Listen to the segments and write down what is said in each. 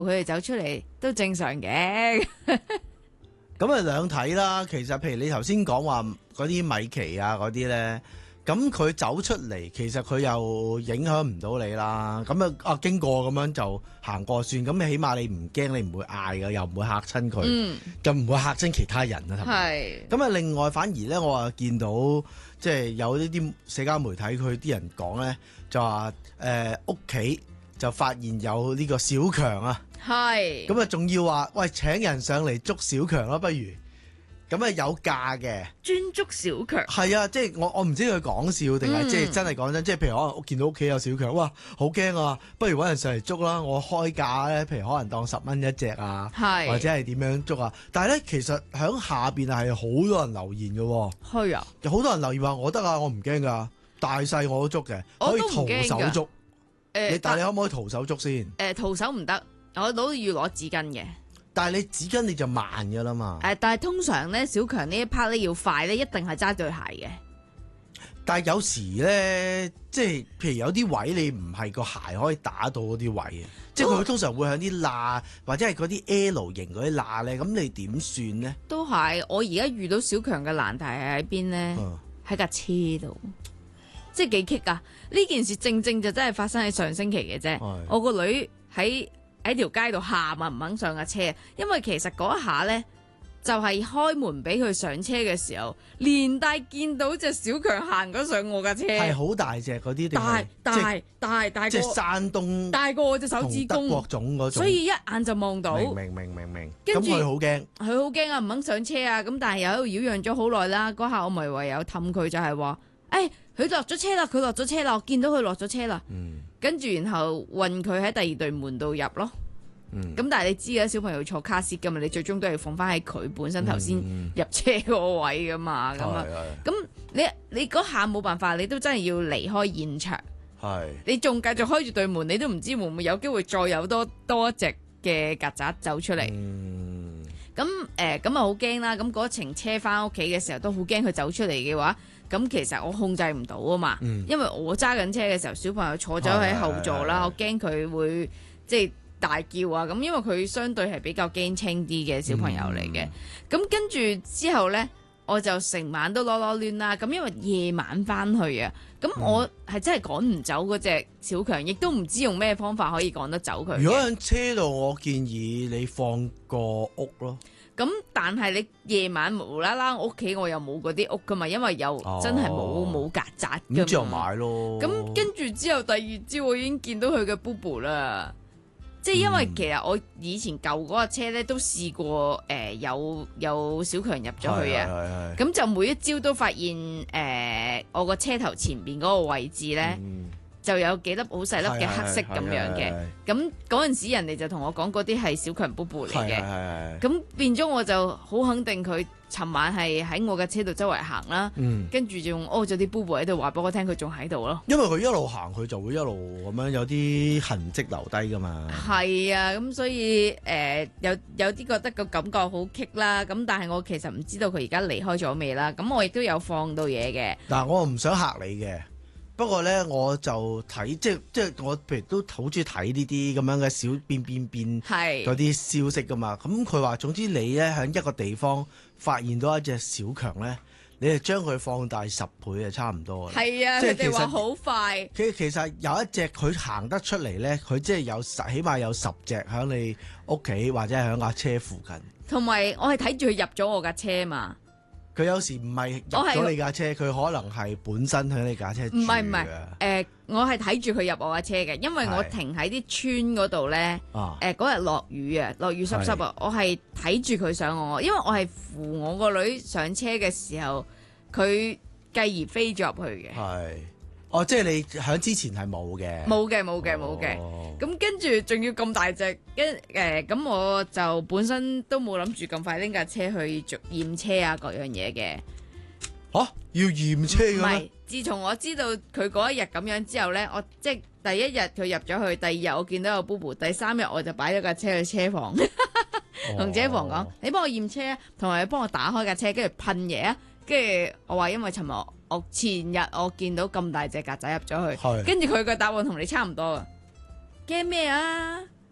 佢哋走出嚟都正常嘅。 咁啊兩睇啦。其實譬如你頭先講話嗰啲米奇啊嗰啲咧，咁佢走出嚟，其實佢又影響唔到你啦。咁經過咁樣就行過算，咁起碼你唔驚，你唔會嗌㗎，又唔會嚇親佢，就唔會嚇親其他人啊。 係。 咁啊，另外反而咧，我啊見到即係有呢啲社交媒體，佢啲人講咧，就話屋企就發現有呢個小強啊。 係。 咁啊，仲要話喂請人上嚟捉小強啦，不如咁啊有價嘅專捉小強。 係啊，即係我唔知佢講笑定係即係真係講真，即係譬如可能我見到屋企有小強，哇好驚啊，不如揾人上嚟捉啦，我開價咧，譬如可能當10蚊一隻啊，或者係點樣捉啊？但係咧其實喺下邊係好多人留言嘅， 係啊， 有好多人留言話我得啊，我唔驚噶，大細我都捉嘅，可以徒手捉。但係你可唔可以徒手捉先？ 徒手唔得，我都要攞紙巾嘅。 但係你紙巾你就慢噶啦嘛。 但係通常咧小強呢一 part 咧要快咧，一定係揸對鞋嘅。 但係有時咧，即係譬如有啲位你唔係個鞋可以打到嗰啲位嘅，即係佢通常會喺啲罅或者係嗰啲 L 型嗰啲罅咧，咁你點算呢？ 都係，我而家遇到小強嘅難題係喺邊咧？喺架車度，即係幾棘㗎！呢件事正正就真係發生喺上星期嘅啫。我個女喺條街度喊啊，唔肯上架車，因為其實嗰一下咧就係開門俾佢上車嘅時候，連帶見到隻小強行咗上我架車， 係好大隻嗰啲，大個， 即係山東大過我隻手指公， 德國種嗰種， 所以一眼就望到。 明。咁佢好驚， 佢好驚啊，唔肯上車啊！咁但係又喺度擾攘咗好耐啦。嗰下我咪唯有氹佢，就係話，佢落咗車啦，佢落咗車啦，我見到佢落咗車啦。跟住然後運佢喺第二對門度入咯。咁但係你知嘅，小朋友坐卡士噶嘛，你最終都係放翻喺佢本身頭先入車嗰個位噶嘛。咁你嗰下冇辦法，你都真係要離開現場。你仲繼續開住對門，你都唔知會唔會有機會再有多一隻嘅曱甴走出嚟。咁啊好驚啦！咁嗰程車翻屋企嘅時候都好驚佢走出嚟嘅話，咁其實我控制唔到啊嘛。因為我揸緊車嘅時候，小朋友坐咗喺後座啦，我驚佢會即係大叫啊。咁因為佢相對係比較驚青啲嘅小朋友嚟嘅。咁跟住之後呢，我就成晚都囉囉攣啦。咁因為夜晚翻去啊，咁我係真係趕唔走嗰隻小強，亦都唔知用咩方法可以趕得走佢。 如果喺車度，我建議你放個屋咯。 咁但係你夜晚無啦啦，屋企我又冇嗰啲屋噶嘛，因為又真係冇曱甴噶嘛。 咁之後買咯。 咁跟住之後第二朝我已經見到佢嘅 BoBo 啦。即係因為其實我以前舊嗰架車咧都試過有小強入咗去啊。咁就每一朝都發現我個車頭前邊嗰個位置咧。就有幾粒好細粒嘅黑色咁樣嘅，咁嗰陣時人哋就同我講嗰啲係小強 BoBo 嚟嘅，咁變咗我就好肯定佢尋晚係喺我嘅車度周圍行啦，跟住仲屙咗啲 BoBo 喺度，話俾我聽佢仲喺度咯。 因為佢一路行，佢就會一路咁樣有啲痕跡留低噶嘛。 係啊，咁所以有啲覺得個感覺好棘啦，咁但係我其實唔知道佢而家離開咗未啦，咁我亦都有放到嘢嘅。 嗱，我唔想嚇你嘅。不過咧，我就睇即係我譬如都好中意睇呢啲咁樣嘅小變嗰啲消息噶嘛。咁佢話總之你咧喺一個地方發現到一隻小強咧，你係將佢放大10倍就差唔多啦。係啊，佢哋話好快。 其實有一隻佢行得出嚟咧，佢即係起碼有10隻喺你屋企或者係喺架車附近。 同埋我係睇住佢入咗我架車嘛。 佢有時唔係入咗你架車，佢可能係本身喺你架車住。唔係，我係睇住佢入我架車嘅，因為我停喺啲村嗰度咧。嗰日落雨啊，落雨濕濕啊，我係睇住佢上我，因為我係扶我個女上車嘅時候，佢繼而飛咗入去嘅。 即係你喺之前係冇嘅。 冇嘅。咁跟住仲要咁大隻，咁我就本身都冇諗住咁快拎架車去做驗車啊，各樣嘢嘅。 要驗車嘅咩？ 唔係，自從我知道佢嗰一日咁樣之後呢，我即係第一日佢入咗去，第二日我見到有 BoBo，第三日我就擺咗架車去車房，同車房講：你幫我驗車啊，同埋你幫我打開架車，跟住噴嘢啊。跟住我話，因為前日我見到咁大隻曱甴入咗去，跟住佢個答案同你差唔多啊。驚咩啊？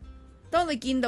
當你見到